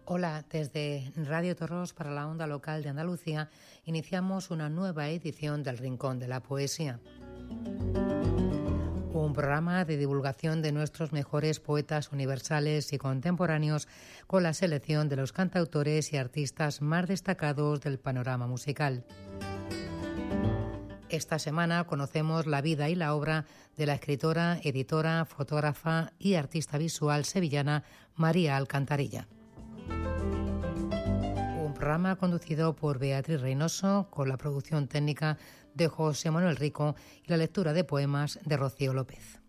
Hola, desde Radio Torros para la onda local de Andalucía iniciamos una nueva edición del Rincón de la Poesía. Un programa de divulgación de nuestros mejores poetas universales y contemporáneos con la selección de los cantautores y artistas más destacados del panorama musical. Esta semana conocemos la vida y la obra de la escritora, editora, fotógrafa y artista visual sevillana María Alcantarilla. Un programa conducido por Beatriz Reynoso con la producción técnica de José Manuel Rico y la lectura de poemas de Rocío López.